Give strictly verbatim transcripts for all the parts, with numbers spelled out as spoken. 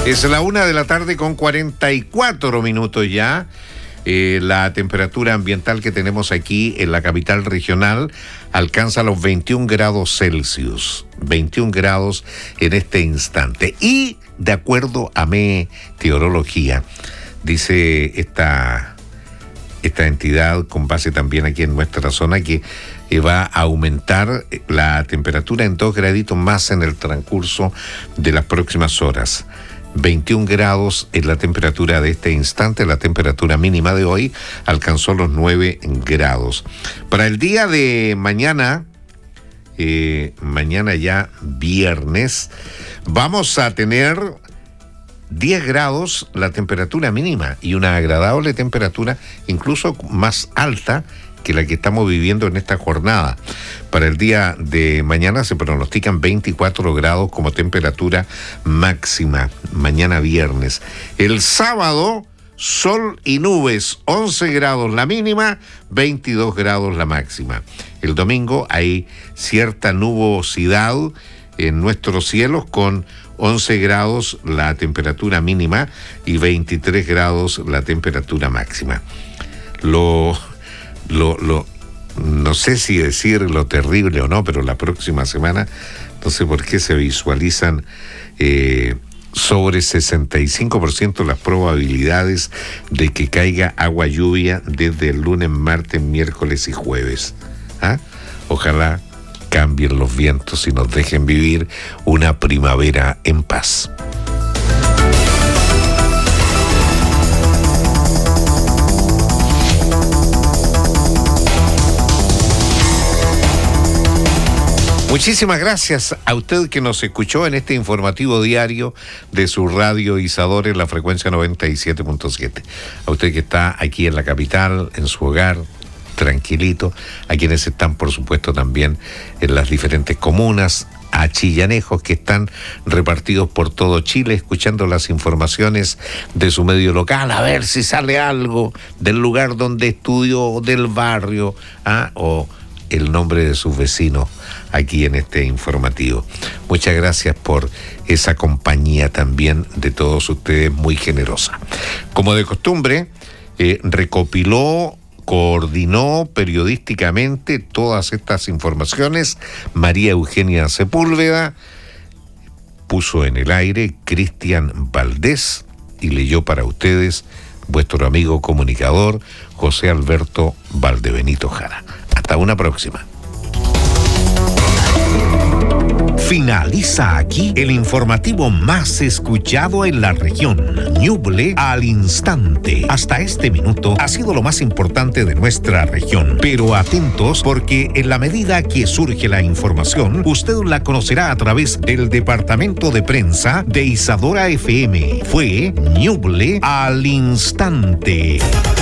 Es la una de la tarde con cuarenta y cuatro minutos ya. Eh, la temperatura ambiental que tenemos aquí en la capital regional alcanza los veintiún grados Celsius. veintiún grados en este instante. Y de acuerdo a meteorología, dice esta, esta entidad con base también aquí en nuestra zona que eh, va a aumentar la temperatura en dos graditos más en el transcurso de las próximas horas. veintiún grados es la temperatura de este instante. La temperatura mínima de hoy alcanzó los nueve grados. Para el día de mañana, eh, mañana ya viernes, vamos a tener diez grados la temperatura mínima y una agradable temperatura incluso más alta que la que estamos viviendo en esta jornada. Para el día de mañana se pronostican veinticuatro grados como temperatura máxima, mañana viernes. El sábado, sol y nubes, once grados la mínima, veintidós grados la máxima. El domingo hay cierta nubosidad en nuestros cielos con once grados la temperatura mínima y veintitrés grados la temperatura máxima. Lo... Lo, lo, no sé si decir lo terrible o no, pero la próxima semana, no sé por qué se visualizan eh, sobre sesenta y cinco por ciento las probabilidades de que caiga agua lluvia desde el lunes, martes, miércoles y jueves. ¿Ah? Ojalá cambien los vientos y nos dejen vivir una primavera en paz. Muchísimas gracias a usted que nos escuchó en este informativo diario de su radio Isadora en la frecuencia noventa y siete punto siete. A usted que está aquí en la capital, en su hogar, tranquilito. A quienes están, por supuesto, también en las diferentes comunas, a chillanejos que están repartidos por todo Chile, escuchando las informaciones de su medio local, a ver si sale algo del lugar donde estudió, del barrio, ¿ah? o el nombre de sus vecinos aquí en este informativo. Muchas gracias por esa compañía también de todos ustedes, muy generosa. Como de costumbre, eh, recopiló, coordinó periodísticamente todas estas informaciones María Eugenia Sepúlveda, puso en el aire Cristian Valdés y leyó para ustedes vuestro amigo comunicador José Alberto Valdebenito Jara. Hasta una próxima. Finaliza aquí el informativo más escuchado en la región. Ñuble al instante. Hasta este minuto ha sido lo más importante de nuestra región. Pero atentos porque en la medida que surge la información, usted la conocerá a través del departamento de prensa de Isadora F M. Fue Ñuble al instante.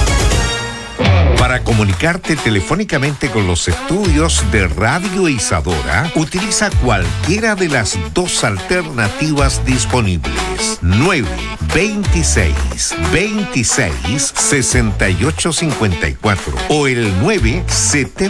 Para comunicarte telefónicamente con los estudios de Radio Isadora, utiliza cualquiera de las dos alternativas disponibles. nueve veintiséis veintiséis sesenta y ocho cincuenta y cuatro o el nueve setenta